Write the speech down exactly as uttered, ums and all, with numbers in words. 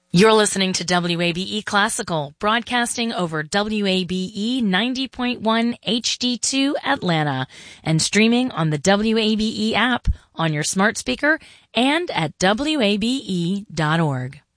You're listening to W A B E Classical, broadcasting over W A B E ninety point one H D two Atlanta and streaming on the W A B E app on your smart speaker and at W A B E dot org.